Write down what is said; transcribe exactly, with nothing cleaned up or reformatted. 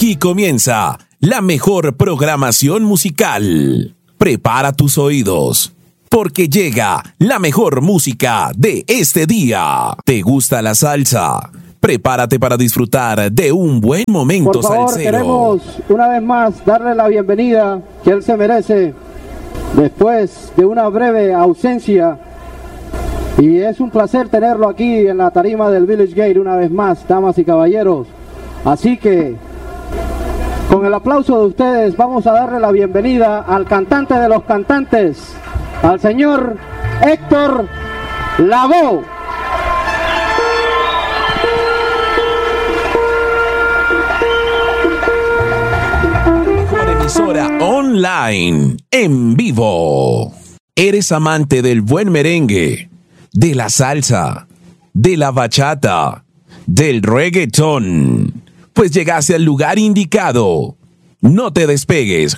Aquí comienza la mejor programación musical. Prepara tus oídos, porque llega la mejor música de este día. ¿Te gusta la salsa? Prepárate para disfrutar de un buen momento Por favor, salsero. queremos una vez más darle la bienvenida que él se merece después de una breve ausencia. Y es un placer tenerlo aquí en la tarima del Village Gate una vez más, damas y caballeros. Así que, con el aplauso de ustedes, vamos a darle la bienvenida al cantante de los cantantes, al señor Héctor Lavoe. Mejor emisora online, en vivo. ¿Eres amante del buen merengue, de la salsa, de la bachata, del reggaetón? Pues llegaste al lugar indicado. No te despegues,